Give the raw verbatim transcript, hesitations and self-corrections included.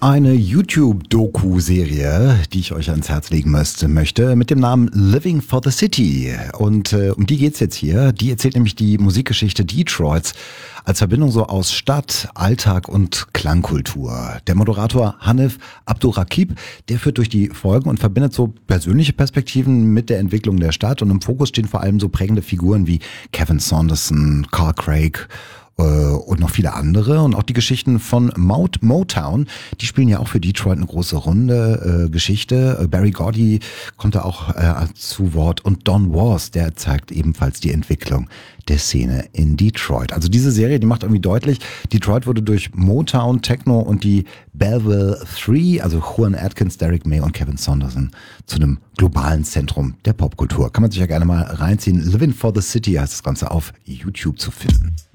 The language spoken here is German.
Eine YouTube-Doku-Serie, die ich euch ans Herz legen müsste, möchte, mit dem Namen Living for the City. Und äh, um die geht's jetzt hier. Die erzählt nämlich die Musikgeschichte Detroits als Verbindung so aus Stadt, Alltag und Klangkultur. Der Moderator Hanif Abdurraqib, der führt durch die Folgen und verbindet so persönliche Perspektiven mit der Entwicklung der Stadt. Und im Fokus stehen vor allem so prägende Figuren wie Kevin Saunderson, Carl Craig und noch viele andere. Und auch die Geschichten von Mount Motown, die spielen ja auch für Detroit eine große Runde. Äh, Geschichte. Barry Gordy kommt da auch äh, zu Wort. Und Don Was, der zeigt ebenfalls die Entwicklung der Szene in Detroit. Also diese Serie, die macht irgendwie deutlich, Detroit wurde durch Motown, Techno und die Belleville drei, also Juan Atkins, Derek May und Kevin Saunderson, zu einem globalen Zentrum der Popkultur. Kann man sich ja gerne mal reinziehen. Living for the City heißt das Ganze auf YouTube zu finden.